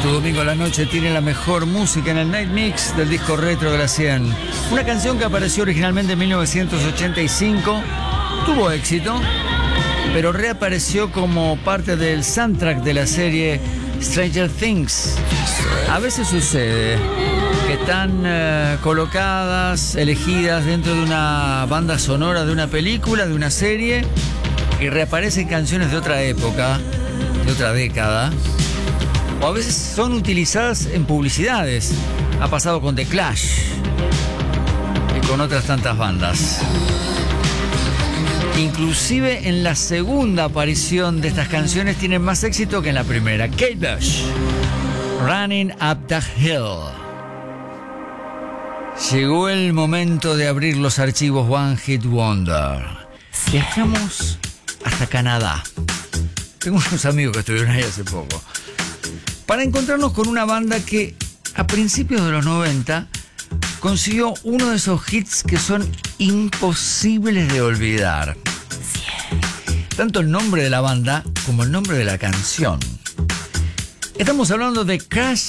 Tu domingo a la noche tiene la mejor música en el Night Mix del disco retro de la 100. Una canción que apareció originalmente en 1985, tuvo éxito, pero reapareció como parte del soundtrack de la serie Stranger Things. A veces sucede que están colocadas, elegidas dentro de una banda sonora de una película, de una serie, y reaparecen canciones de otra época, de otra década, o a veces son utilizadas en publicidades. Ha pasado con The Clash y con otras tantas bandas. Inclusive en la segunda aparición de estas canciones tienen más éxito que en la primera. Kate Bush, Running Up the Hill. Llegó el momento de abrir los archivos One Hit Wonder. Viajamos hasta Canadá. Tengo unos amigos que estuvieron ahí hace poco, para encontrarnos con una banda que a principios de los 90 consiguió uno de esos hits que son imposibles de olvidar. Tanto el nombre de la banda como el nombre de la canción. Estamos hablando de Crash